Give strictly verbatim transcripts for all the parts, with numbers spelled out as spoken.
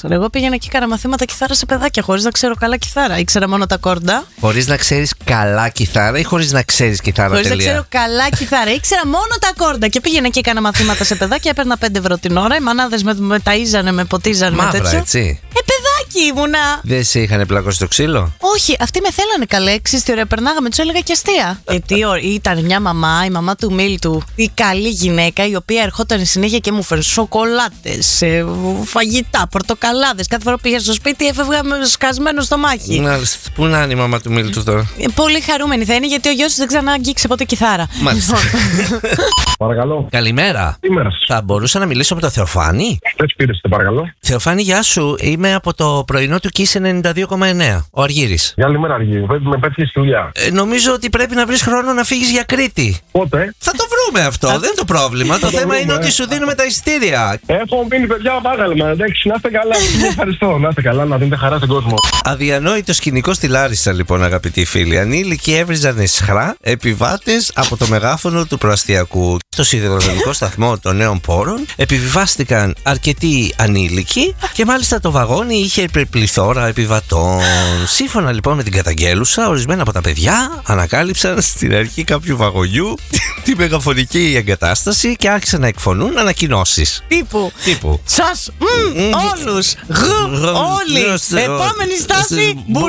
Εγώ πήγαινα και έκανα μαθήματα κιθάρα σε παιδάκια χωρίς να ξέρω καλά κιθάρα. Ήξερα μόνο τα κόρντα. Χωρίς να ξέρεις καλά κιθάρα ή χωρίς να ξέρεις κιθάρα Χωρίς τελεία? να ξέρω καλά κιθάρα. Ήξερα μόνο τα κόρντα. Και πήγαινα και έκανα μαθήματα σε παιδάκια. Έπαιρνα πέντε ευρώ την ώρα. Οι μανάδες με, με ταΐζανε, με ποτίζανε. Μαύρα, με τέτοιο. έτσι. Ε, παιδάκι ήμουνα. Δεν σε είχαν πλακώσει το ξύλο? Όχι, αυτοί με θέλανε καλέ. Εξής τι ωραία, περνάγαμε, του έλεγα και αστεία. Γιατί ήταν μια μαμά, η μαμά του Μίλτου, η καλή γυναίκα, η οποία ερχόταν συνέχεια και μου φέρνει σοκολάτες, φαγητά, πορτοκαλάδες. Κάθε φορά πήγα στο σπίτι, έφευγα σκασμένο στο μάχη. Μάλιστα. Πού να είναι η μαμά του Μίλτου τώρα? Ε, πολύ χαρούμενη θα είναι, γιατί ο γιος της δεν ξανά αγγίξε ποτέ κιθάρα. Μάλιστα. Παρακαλώ. Καλημέρα. Σήμερα σας. Θα μπορούσα να μιλήσω με τον Θεοφάνη? Πες πήρεστε, παρακαλώ. Θεοφάνη, γεια σου. Είμαι από το πρωινό του Kiss ενενήντα δύο κόμμα εννέα. Ο Αργύρης. Καλημέρα, Αργύρη. Με πέτυχε στη δουλειά. Ε, νομίζω ότι πρέπει να βρεις χρόνο να φύγεις για Κρήτη. Πότε? Θα το βρούμε αυτό, δεν είναι το πρόβλημα. Το το θέμα βρούμε, είναι ε. ότι σου δίνουμε τα εισιτήρια. Έχω μείνει, παιδιά, πάγαλμα. Εντάξει, να είστε καλά. Ευχαριστώ. Να είστε καλά, να δίνετε χαρά στον κόσμο. Αδιανόητο σκηνικό στη Λάρισα, λοιπόν, αγαπητοί φίλοι. Ανήλικοι έβριζαν εσχρά επιβάτες από το μεγάφωνο του προαστιακού. Στο σιδηροδρομικό σταθμό των Νέων Πόρων επιβιβάστηκαν αρκετοί ανήλικοι και μάλιστα το βαγόνι είχε πληθώρα επιβατών. Σύμφωνα λοιπόν με την καταγγέλουσα, ορισμένα από τα παιδιά ανακάλυψαν στην αρχή κάποιου βαγονιού τη μεγαφωνική εγκατάσταση και άρχισαν να εκφωνούν ανακοινώσεις. Τύπου. Τύπου. Σας, μ, όλους, γ, όλοι. Επόμενη στάση, μπουρ.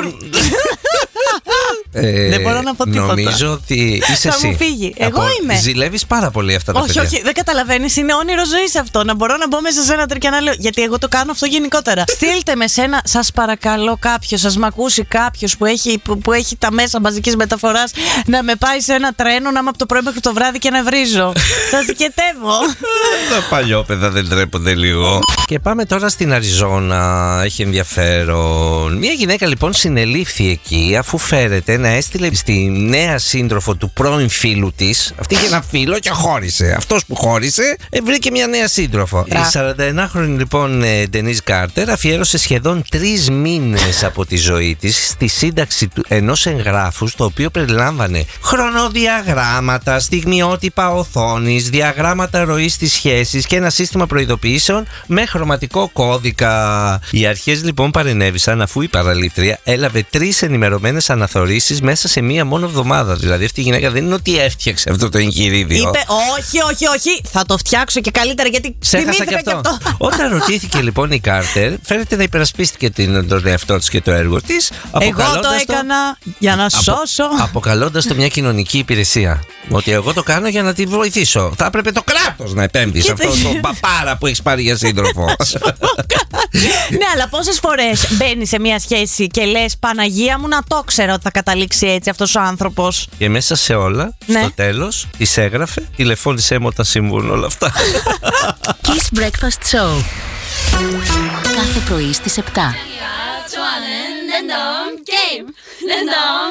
Ε, Δεν μπορώ να πω τίποτα. Νομίζω ότι είσαι Θα εσύ. μου φύγει. Εγώ είμαι. Ζηλεύεις πάρα πολύ αυτά τα Όχι, παιδιά. όχι, δεν καταλαβαίνεις. Είναι όνειρο ζωής αυτό. Να μπορώ να μπω μέσα σε ένα τρίκ και να λέω. Γιατί εγώ το κάνω αυτό γενικότερα. Στείλτε με σένα, σας παρακαλώ, κάποιος, σας μ' ακούσει κάποιος που έχει, που, που έχει τα μέσα μαζικής μεταφοράς να με πάει σε ένα τρένο, να είμαι από το πρωί μέχρι το βράδυ και να βρίζω. Σας δικαιτεύω. Τα παλιόπαιδα δεν τρέπονται λίγο. Και πάμε τώρα στην Αριζόνα. Έχει ενδιαφέρον. Μια γυναίκα λοιπόν συνελήφθη εκεί αφού φέρεται να έστειλε στη νέα σύντροφο του πρώην φίλου της. Αυτή είχε ένα φίλο και χώρισε. Αυτός που χώρισε ε, βρήκε μια νέα σύντροφο. Η σαρανταενάχρονη λοιπόν Ντενίζ Κάρτερ αφιέρωσε σχεδόν τρεις μήνες από τη ζωή της στη σύνταξη του ενός εγγράφου, το οποίο περιλάμβανε χρονοδιαγράμματα, στιγμιότυπα οθόνης, διαγράμματα ροής της σχέσης και ένα σύστημα προειδοποιήσεων με χρωματικό κώδικα. Οι αρχές λοιπόν παρενέβησαν αφού η παραλήτρια έλαβε τρεις ενημερωμένες αναθεωρήσεις μέσα σε μία μόνο εβδομάδα. Δηλαδή αυτή η γυναίκα δεν είναι ότι έφτιαξε αυτό το εγχειρίδιο. Είπε, όχι, όχι, όχι, θα το φτιάξω και καλύτερα γιατί ξέχασα και αυτό. αυτό. Όταν ρωτήθηκε λοιπόν η Κάρτερ, φαίνεται να υπερασπίστηκε τον εαυτό της και το έργο της. Εγώ το έκανα το... για να απο... σώσω. Αποκαλώντας το μια κοινωνική υπηρεσία. Ότι εγώ το κάνω για να τη βοηθήσω. Θα έπρεπε το κράτος να επέμβει σε αυτό το παπάρα που έχεις πάρει για σύντροφο. Ναι, αλλά πόσες φορές μπαίνεις σε μια σχέση και λες Παναγία μου, να το ξέρω ότι θα καταλήξει έτσι αυτός ο άνθρωπος. Και μέσα σε όλα, ναι, στο τέλος, της έγραφε, τηλεφώνησέ μου όταν συμβούν όλα αυτά. Kiss Breakfast Show. Κάθε πρωί στις επτά.